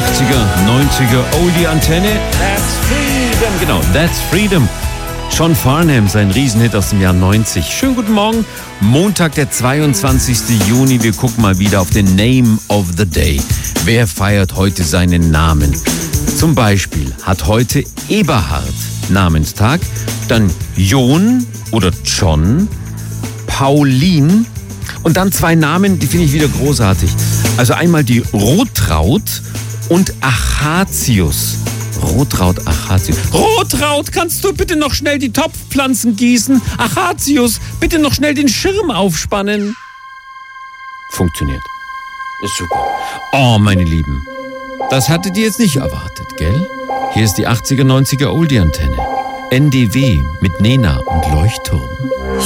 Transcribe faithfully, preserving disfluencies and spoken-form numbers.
achtziger, neunziger Oldie-Antenne. That's Freedom. Genau, That's Freedom. John Farnham, sein Riesenhit aus dem Jahr neunzig. Schönen guten Morgen. Montag, der zweiundzwanzigster Juni. Wir gucken mal wieder auf den Name of the Day. Wer feiert heute seinen Namen? Zum Beispiel hat heute Eberhard Namenstag, dann Jon oder John, Pauline und dann zwei Namen, die finde ich wieder großartig. Also einmal die Rotraud und Achatius. Rotraud, Achatius. Rotraud, kannst du bitte noch schnell die Topfpflanzen gießen? Achatius, bitte noch schnell den Schirm aufspannen. Funktioniert. Ist super. Oh, meine Lieben, das hattet ihr jetzt nicht erwartet, gell? Hier ist die achtziger, neunziger Oldie-Antenne. N D W mit Nena und Leuchtturm.